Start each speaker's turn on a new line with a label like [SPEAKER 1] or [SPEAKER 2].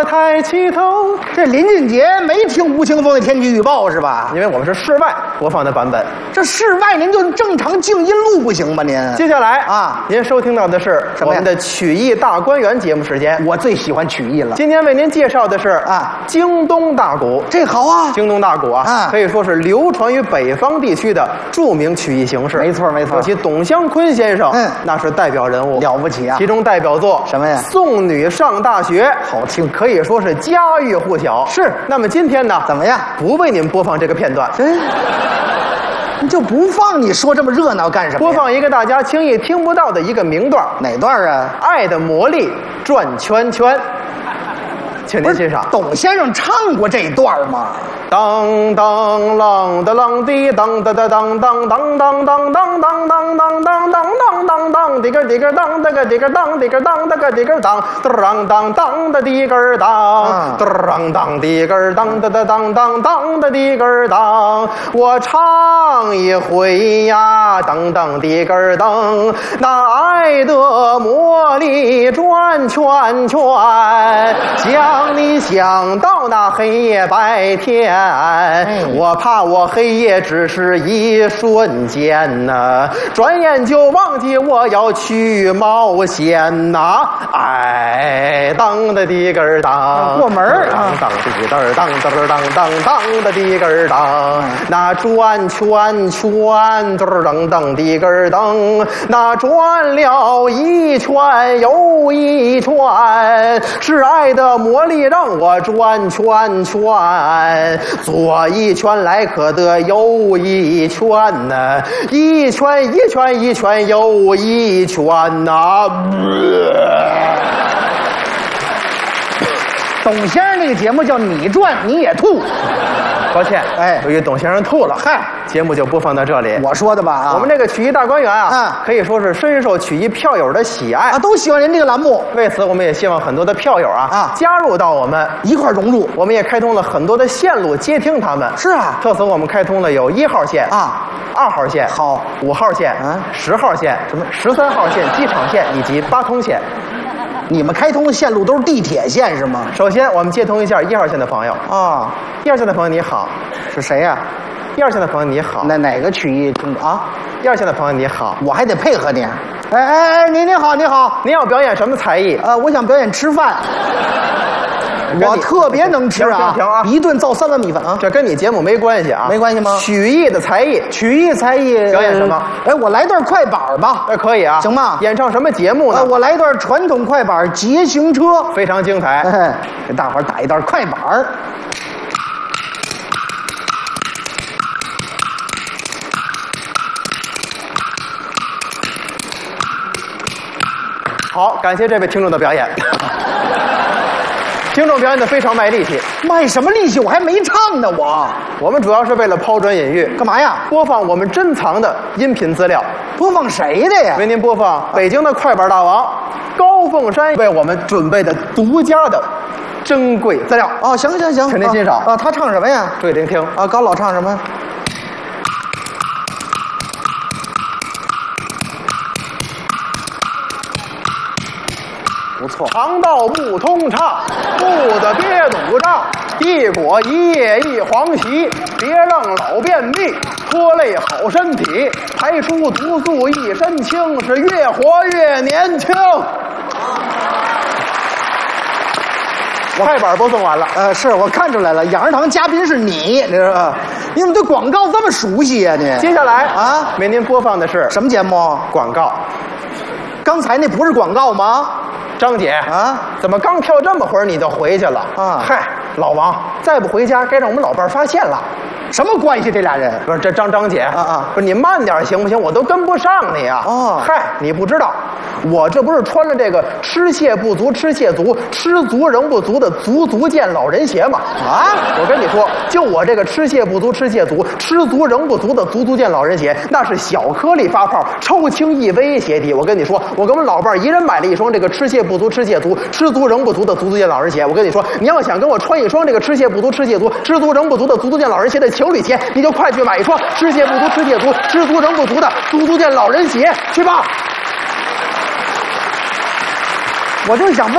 [SPEAKER 1] 抬起头。
[SPEAKER 2] 这林俊杰没听吴青峰的天气预报是吧？
[SPEAKER 1] 因为我们是室外播放的版本。
[SPEAKER 2] 这室外您就正常静音录不行吗？您
[SPEAKER 1] 接下来
[SPEAKER 2] 啊，
[SPEAKER 1] 您收听到的是
[SPEAKER 2] 什么呀
[SPEAKER 1] 我们的曲艺大观园节目时间。
[SPEAKER 2] 我最喜欢曲艺了。
[SPEAKER 1] 今天为您介绍的是
[SPEAKER 2] 啊，
[SPEAKER 1] 京东大鼓。
[SPEAKER 2] 这好啊，
[SPEAKER 1] 京东大鼓啊，
[SPEAKER 2] 啊
[SPEAKER 1] 可以说是流传于北方地区的著名曲艺形式。
[SPEAKER 2] 没错没错
[SPEAKER 1] 尤其董湘坤先生，那是代表人物，
[SPEAKER 2] 了不起啊。
[SPEAKER 1] 其中代表作
[SPEAKER 2] 什么呀？
[SPEAKER 1] 送女上大学，
[SPEAKER 2] 好听，
[SPEAKER 1] 可以说是家喻户晓。
[SPEAKER 2] 是。
[SPEAKER 1] 那么今天呢，
[SPEAKER 2] 怎么样？
[SPEAKER 1] 不为您播放这个片段。
[SPEAKER 2] 你就不放，你说这么热闹干什么？
[SPEAKER 1] 播放一个大家轻易听不到的一个名段。
[SPEAKER 2] 哪段啊？
[SPEAKER 1] 爱的魔力转圈圈，请您欣赏。
[SPEAKER 2] 董先生唱过这段吗？
[SPEAKER 1] 当当啷的啷滴当当当当当当当当当当当当当当当当滴个滴个当的个滴个当滴个当的个滴个当当当当的滴个当当当滴个当的当当当的滴个当，我唱一回呀，当当滴个当，那爱的魔力转圈圈，将你想到那黑夜白天。我怕我黑夜只是一瞬间呐，转眼就忘记我要去冒险呐。哎，当的滴个当，
[SPEAKER 2] 过门儿
[SPEAKER 1] 当当滴个当当当当当的滴个当，那转圈圈当当滴个当，那转了一圈又一圈，是爱的魔力让我转圈圈。左一圈来可得右一圈呢，一圈一圈一圈又一圈呐。
[SPEAKER 2] 董先生那个节目叫你转你也吐。
[SPEAKER 1] 抱歉，由于董先生吐了，
[SPEAKER 2] 嗨，
[SPEAKER 1] 节目就播放到这里。
[SPEAKER 2] 我说的吧啊，
[SPEAKER 1] 我们这个曲艺大观园啊，可以说是深受曲艺票友的喜爱
[SPEAKER 2] 啊，都喜欢您这个栏目。
[SPEAKER 1] 为此，我们也希望很多的票友加入到我们
[SPEAKER 2] 一块融入。
[SPEAKER 1] 我们也开通了很多的线路接听他们。
[SPEAKER 2] 是啊，
[SPEAKER 1] 特此我们开通了有1号线2号线，
[SPEAKER 2] 好
[SPEAKER 1] 5号线10号线，什么13号线机场线以及8通线。
[SPEAKER 2] 你们开通的线路都是地铁线是吗？
[SPEAKER 1] 首先，我们接通一下1号线的朋友
[SPEAKER 2] 啊
[SPEAKER 1] ，1号线的朋友你好，
[SPEAKER 2] 是谁呀
[SPEAKER 1] ？1号线的朋友你好，
[SPEAKER 2] 哪个曲艺听啊
[SPEAKER 1] ？1号线的朋友你好，
[SPEAKER 2] 我还得配合你。哎，你好，
[SPEAKER 1] 您要表演什么才艺？
[SPEAKER 2] 我想表演吃饭。我特别能吃啊！
[SPEAKER 1] 停啊！
[SPEAKER 2] 一顿造3碗米饭啊！
[SPEAKER 1] 这跟你节目没关系啊？
[SPEAKER 2] 没关系吗？
[SPEAKER 1] 曲艺的才艺，
[SPEAKER 2] 表
[SPEAKER 1] 演什么？
[SPEAKER 2] 我来段快板吧。
[SPEAKER 1] 可以啊，
[SPEAKER 2] 行吗？
[SPEAKER 1] 演唱什么节目呢？
[SPEAKER 2] 我来段传统快板捷行车，
[SPEAKER 1] 非常精彩。
[SPEAKER 2] 给大伙儿打一段快板。
[SPEAKER 1] 好，感谢这位听众的表演。听众表演的非常卖力气，
[SPEAKER 2] 卖什么力气？我还没唱呢，
[SPEAKER 1] 我们主要是为了抛砖引玉，
[SPEAKER 2] 干嘛呀？
[SPEAKER 1] 播放我们珍藏的音频资料。
[SPEAKER 2] 播放谁的呀？
[SPEAKER 1] 为您播放北京的快板大王高凤山为我们准备的独家的珍贵资料。
[SPEAKER 2] 哦，行，
[SPEAKER 1] 请您欣赏
[SPEAKER 2] 啊。他唱什么呀？
[SPEAKER 1] 注意聆听
[SPEAKER 2] 啊。高老唱什么？不错，
[SPEAKER 1] 肠道不通畅，肚子别堵胀，一果一夜一黄芪，别让老便秘，拖累好身体，排出毒素一身轻，是越活越年轻。快板播送完了，
[SPEAKER 2] 是我看出来了，养儿堂嘉宾是你，这是吧？你怎么对广告这么熟悉呀？你
[SPEAKER 1] 接下来为您播放的是
[SPEAKER 2] 什么节目？
[SPEAKER 1] 广告。
[SPEAKER 2] 刚才那不是广告吗？
[SPEAKER 1] 张姐怎么刚跳这么会儿你就回去了？嗨，老王，再不回家该让我们老伴儿发现了。
[SPEAKER 2] 什么关系？这俩人
[SPEAKER 1] 不是这张姐不是你慢点行不行？我都跟不上你啊！嗨，你不知道，我这不是穿了这个吃蟹不足吃蟹足，吃足仍不足的足见老人鞋吗？我跟你说，就我这个吃蟹不足吃蟹足，吃足仍不足的足见老人鞋，那是小颗粒发泡、超轻易微鞋底。我跟你说，我跟我们老伴儿一人买了一双这个吃蟹不足吃蟹足，吃足仍不足的足见老人鞋。我跟你说，你要想跟我穿一双这个吃蟹不足吃蟹足，吃足仍不足的足见老人鞋的情侣鞋，你就快去买一双吃蟹不足吃蟹足，吃足仍不足的足见老人鞋去吧。
[SPEAKER 2] 我就想问。